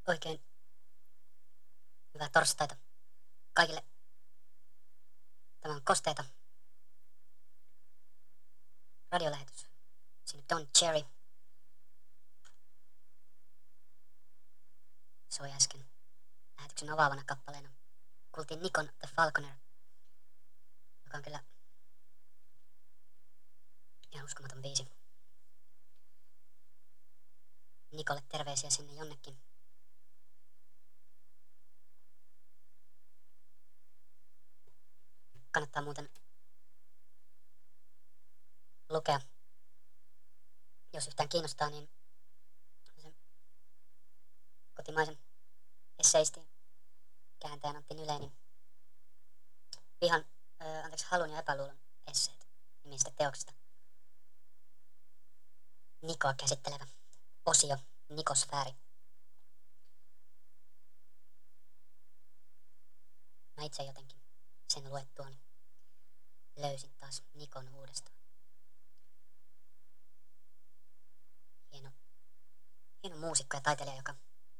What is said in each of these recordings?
Oikein hyvää torstaita kaikille. Tämä on Kosteita radiolähetys. Siinä Don Cherry soi äsken lähetyksen avaavana kappaleena. Kuultiin Nikon The Falconer, joka on kyllä ihan uskomaton biisi. Nikolle terveisiä sinne jonnekin. Kannattaa muuten lukea, jos yhtään kiinnostaa, niin sen kotimaisen esseistin kääntäjän Antti Nylenin halun ja epäluulon esseet nimistä teoksesta. Nikoa käsittelevä osio, Nikosfääri. Mä itse jotenkin sen luettuani löysin taas Nikon uudestaan. Hieno muusikko ja taiteilija, joka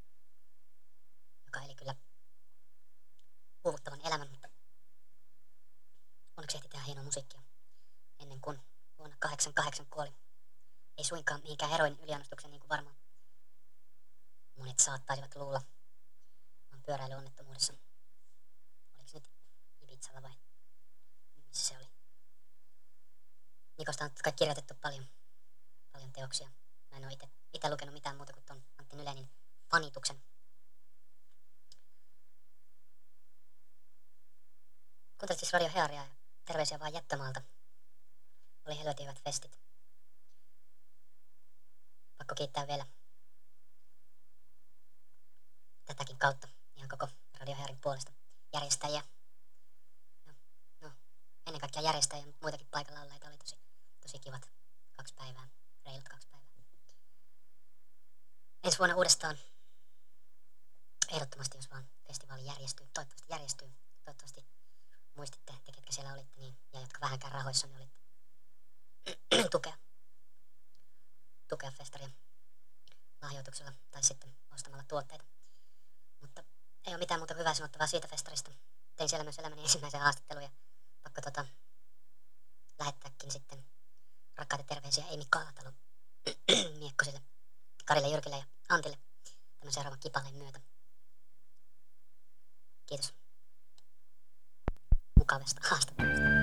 eli kyllä uuvuttavan elämän, mutta onneksi ehti tehdä hienoa musiikkia ennen kuin vuonna 1988 kuoli. Ei suinkaan mihinkään heroin yliannostukseen, niin kuin varmaan monet saattaisivat luulla, vaan pyöräilyonnettomuudessa. Oliko se nyt Ibizalla vai missä se oli? Nikosta on kai kirjoitettu paljon teoksia. Mä en ole itse lukenut mitään muuta kuin ton Antti Nylenin Fanituksen. Kuuntelit siis Radio Hearia ja terveisiä vaan Jättömaalta. Oli helvetin hyvät festit. Pakko kiittää vielä tätäkin kautta ihan koko Radio Hearin puolesta järjestäjiä. No, ennen kaikkea järjestäjiä, mutta muitakin paikalla olleita oli tosi kivat 2 päivää, reilut 2 päivää. Ensi vuonna uudestaan, ehdottomasti, jos vaan festivaali järjestyy. Toivottavasti järjestyy. Toivottavasti muistitte, te ketkä siellä olitte, niin, ja jotka vähänkään rahoissa niin olitte tukea festaria lahjoituksella tai sitten ostamalla tuotteita. Mutta ei ole mitään muuta hyvää sanottavaa siitä festarista. Tein siellä myös elämäni ensimmäisen haastattelun ja pakko lähettääkin sitten rakkaita terveisiä Eimi Kaatalon Miekkosille, Karille, Jyrkille ja Antille tämän seuraavan kipaleen myötä. Kiitos mukavasta haastattelusta.